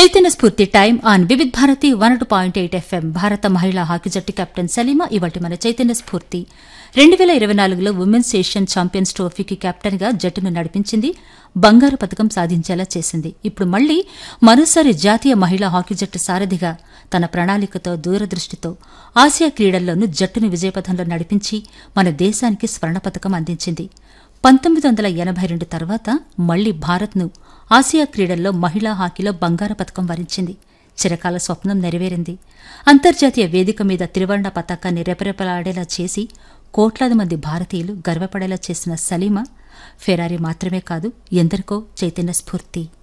చైతన్య స్ఫూర్తి time on Vividh Bharati 102.8 FM. భారత మహిళా హాకీ జట్టు కెప్టెన్ సలీమా ఇవాటి మన చైతన్య స్ఫూర్తి 2024లో ఉమెన్స్ ఏషియన్ ఛాంపియన్స్ ట్రోఫీకి కెప్టెన్ గా జట్టును నడిపించింది, బంగారు పతకం సాధించేలా చేసింది. ఇప్పుడు మళ్లీ మరోసారి జాతీయ మహిళా హాకీ జట్టు సారథిగా తన ప్రణాళికతో దూరదృష్టితో ఆసియా క్రీడల్లోనూ జట్టును విజయపథంలో నడిపించి మన దేశానికి స్వర్ణ పతకం అందించింది. 1982 తర్వాత మళ్లీ భారత్ను ఆసియా క్రీడల్లో మహిళా హాకీలో బంగారు పతకం వరించింది. చిరకాల స్వప్నం నెరవేరింది. అంతర్జాతీయ వేదిక మీద త్రివర్ణ పతాకాన్ని రెపరెపలాడేలా చేసి కోట్లాది మంది భారతీయులు గర్వపడేలా చేసిన సలీమా ఫెరారీ మాత్రమే కాదు, ఎందరికో చైతన్య స్ఫూర్తి.